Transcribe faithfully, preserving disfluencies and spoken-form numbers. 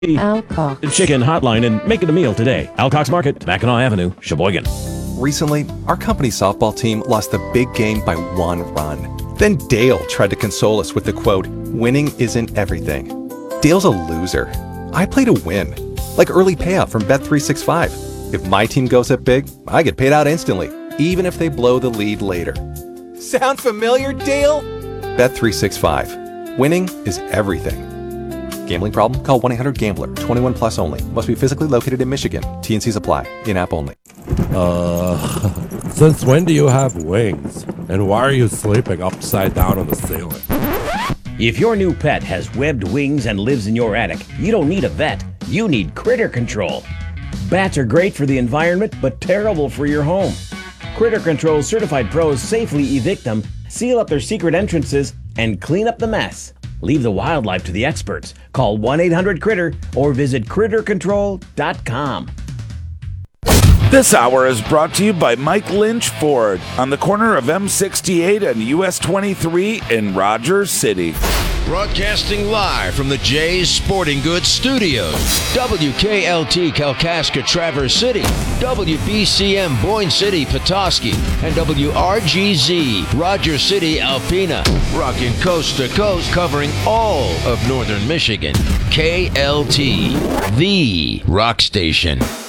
Alcox Chicken Hotline and make it a meal today. Alcox Market, Mackinac Avenue, Sheboygan. Recently, our company softball team lost the big game by one run. Then Dale tried to console us with the quote, "Winning isn't everything." Dale's a loser. I play to win, like early payout from Bet three sixty-five. If my team goes up big, I get paid out instantly, even if they blow the lead later. Sound familiar, Dale? Bet three sixty-five. Winning is everything. Gambling problem? Call one eight hundred gambler. twenty-one plus only. Must be physically located in Michigan. T and Cs apply. In-app only. Uh, since when do you have wings? And why are you sleeping upside down on the ceiling? If your new pet has webbed wings and lives in your attic, you don't need a vet. You need Critter Control. Bats are great for the environment, but terrible for your home. Critter Control certified pros safely evict them, seal up their secret entrances, and clean up the mess. Leave the wildlife to the experts. Call one eight hundred critter or visit critter control dot com. This hour is brought to you by Mike Lynch Ford on the corner of M sixty-eight and U S twenty-three in Rogers City. Broadcasting live from the Jay's Sporting Goods Studios. W K L T Kalkaska Traverse City, W B C M Boyne City Petoskey, and W R G Z Rogers City Alpena. Rocking coast to coast, covering all of northern Michigan. K L T, the rock station.